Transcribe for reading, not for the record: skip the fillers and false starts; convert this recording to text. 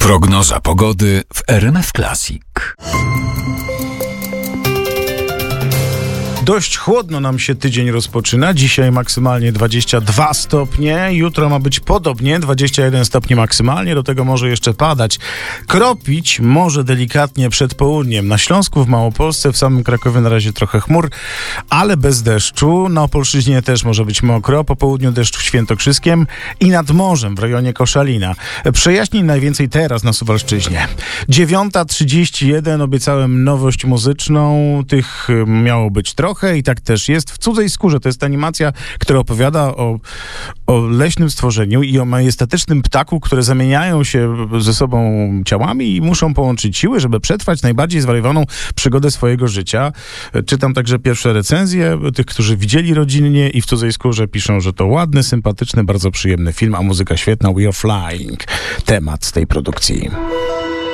Prognoza pogody w RMF Classic. Dość chłodno nam się tydzień rozpoczyna. Dzisiaj maksymalnie 22 stopnie. Jutro ma być podobnie, 21 stopni maksymalnie. Do tego może jeszcze padać. Kropić może delikatnie przed południem. Na Śląsku, w Małopolsce, w samym Krakowie na razie trochę chmur, ale bez deszczu. Na Opolszczyźnie też może być mokro. Po południu deszcz w Świętokrzyskiem i nad morzem w rejonie Koszalina. Przejaśnień najwięcej teraz na Suwalszczyźnie. 9:31. Obiecałem nowość muzyczną. Tych miało być trochę. I tak też jest. W cudzej skórze to jest animacja, która opowiada o leśnym stworzeniu i o majestatycznym ptaku, które zamieniają się ze sobą ciałami i muszą połączyć siły, żeby przetrwać najbardziej zwariowaną przygodę swojego życia. Czytam także pierwsze recenzje tych, którzy widzieli rodzinnie i w cudzej skórze piszą, że to ładny, sympatyczny, bardzo przyjemny film, a muzyka świetna. We are flying. Temat z tej produkcji.